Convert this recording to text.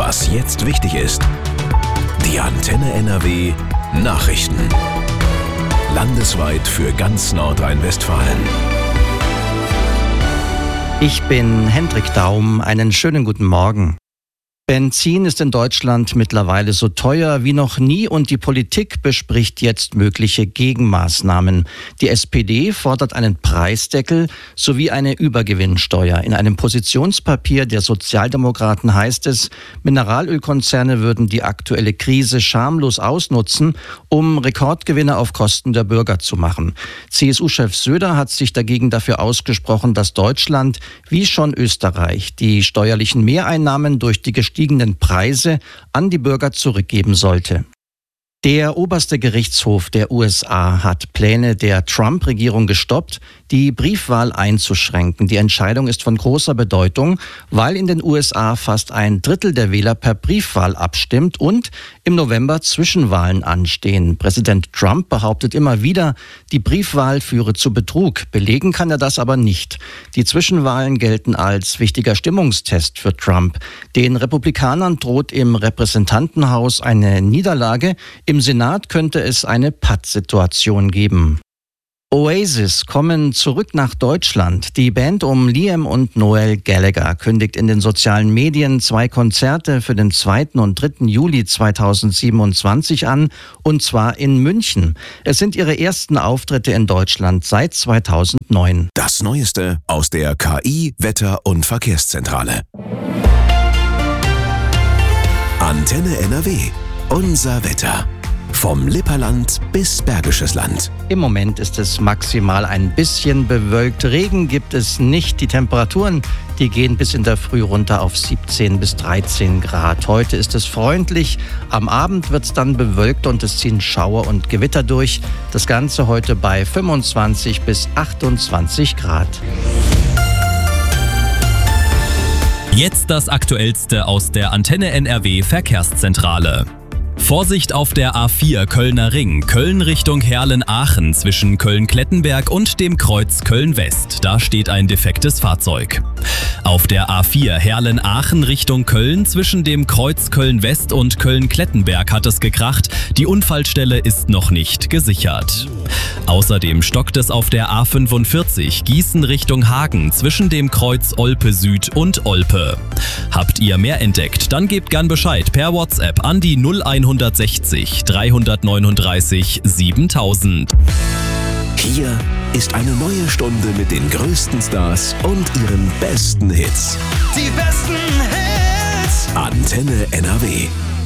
Was jetzt wichtig ist. Die Antenne NRW Nachrichten. Landesweit für ganz Nordrhein-Westfalen. Ich bin Hendrik Daum. Einen schönen guten Morgen. Benzin ist in Deutschland mittlerweile so teuer wie noch nie und die Politik bespricht jetzt mögliche Gegenmaßnahmen. Die SPD fordert einen Preisdeckel sowie eine Übergewinnsteuer. In einem Positionspapier der Sozialdemokraten heißt es, Mineralölkonzerne würden die aktuelle Krise schamlos ausnutzen, um Rekordgewinne auf Kosten der Bürger zu machen. CSU-Chef Söder hat sich dagegen dafür ausgesprochen, dass Deutschland, wie schon Österreich, die steuerlichen Mehreinnahmen durch die gestiegenen Preise an die Bürger zurückgeben sollte. Der oberste Gerichtshof der USA hat Pläne der Trump-Regierung gestoppt, die Briefwahl einzuschränken. Die Entscheidung ist von großer Bedeutung, weil in den USA fast ein Drittel der Wähler per Briefwahl abstimmt und im November Zwischenwahlen anstehen. Präsident Trump behauptet immer wieder, die Briefwahl führe zu Betrug. Belegen kann er das aber nicht. Die Zwischenwahlen gelten als wichtiger Stimmungstest für Trump. Den Republikanern droht im Repräsentantenhaus eine Niederlage. Im Senat könnte es eine Pattsituation geben. Oasis kommen zurück nach Deutschland. Die Band um Liam und Noel Gallagher kündigt in den sozialen Medien 2 Konzerte für den 2. und 3. Juli 2027 an, und zwar in München. Es sind ihre ersten Auftritte in Deutschland seit 2009. Das Neueste aus der KI, Wetter- und Verkehrszentrale. Antenne NRW. Unser Wetter. Vom Lipperland bis Bergisches Land. Im Moment ist es maximal ein bisschen bewölkt. Regen gibt es nicht. Die Temperaturen, die gehen bis in der Früh runter auf 17 bis 13 Grad. Heute ist es freundlich. Am Abend wird es dann bewölkt und es ziehen Schauer und Gewitter durch. Das Ganze heute bei 25 bis 28 Grad. Jetzt das Aktuellste aus der Antenne NRW Verkehrszentrale. Vorsicht auf der A4 Kölner Ring, Köln Richtung Herlen-Aachen zwischen Köln-Klettenberg und dem Kreuz Köln-West. Da steht ein defektes Fahrzeug. Auf der A4 Herlen-Aachen Richtung Köln zwischen dem Kreuz Köln-West und Köln-Klettenberg hat es gekracht. Die Unfallstelle ist noch nicht gesichert. Außerdem stockt es auf der A45 Gießen Richtung Hagen zwischen dem Kreuz Olpe Süd und Olpe. Habt ihr mehr entdeckt? Dann gebt gern Bescheid per WhatsApp an die 0160 339 7000. Hier ist eine neue Stunde mit den größten Stars und ihren besten Hits. Die besten Hits. Antenne NRW.